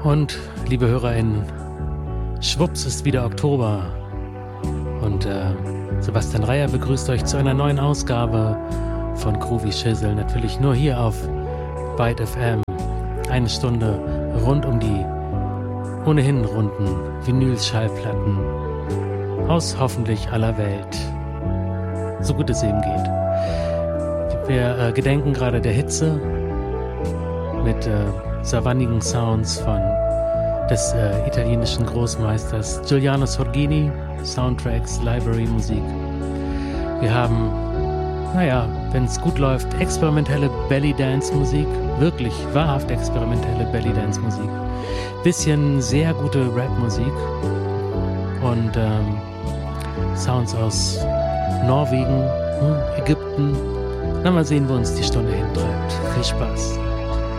Und, liebe HörerInnen, schwupps ist wieder Oktober. Und Sebastian Reier begrüßt euch zu einer neuen Ausgabe von Groovy Shizzle. Natürlich nur hier auf Byte FM. Eine Stunde rund um die ohnehin runden Vinyl-Schallplatten aus hoffentlich aller Welt. So gut es eben geht. Wir gedenken gerade der Hitze mit savannigen Sounds des italienischen Großmeisters Giuliano Sorgini, Soundtracks, Library-Musik. Wir haben, wenn es gut läuft, experimentelle Belly-Dance-Musik, wirklich wahrhaft experimentelle Belly-Dance-Musik, bisschen sehr gute Rap-Musik und Sounds aus Norwegen, Ägypten. Na, mal sehen, wo uns die Stunde hintreibt. Viel Spaß.